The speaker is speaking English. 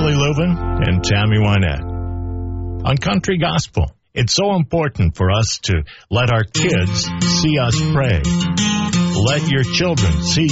Shelley Lubin and Tammy Wynette. On Country Gospel, it's so important for us to let our kids see us pray. Let your children see